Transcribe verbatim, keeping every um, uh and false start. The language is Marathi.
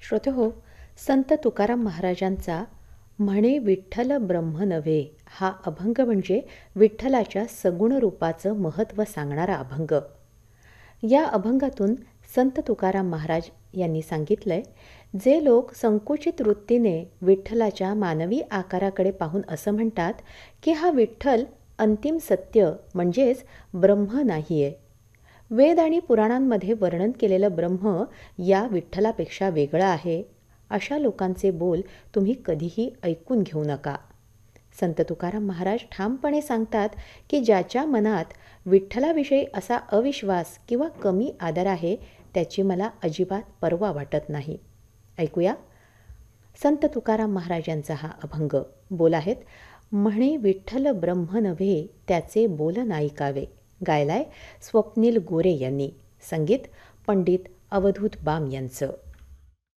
श्रोतेहो, संत तुकाराम महाराजांचा म्हणे विठ्ठल ब्रह्म नव्हे हा अभंग म्हणजे विठ्ठलाच्या सगुण रूपाचं महत्त्व सांगणारा अभंग. या अभंगातून संत तुकाराम महाराज यांनी सांगितलंय, जे लोक संकुचित वृत्तीने विठ्ठलाच्या मानवी आकाराकडे पाहून असं म्हणतात की हा विठ्ठल अंतिम सत्य म्हणजेच ब्रह्म नाहीये. वेद आणि पुराणांमध्ये वर्णन केलेलं ब्रह्म या विठ्ठलापेक्षा वेगळं आहे, अशा लोकांचे बोल तुम्ही कधीही ऐकून घेऊ नका. संत तुकाराम महाराज ठामपणे सांगतात की ज्याच्या मनात विठ्ठलाविषयी असा अविश्वास किंवा कमी आदर आहे, त्याची मला अजिबात पर्वा वाटत नाही. ऐकूया संत तुकाराम महाराज यांचा हा अभंग. बोल आहेत, म्हणे विठ्ठल ब्रह्म नव्हे त्याचे बोल नाईकावे. गायलाय स्वप्नील गोरे यांनी. संगीत पंडित अवधूत बाम यांचं.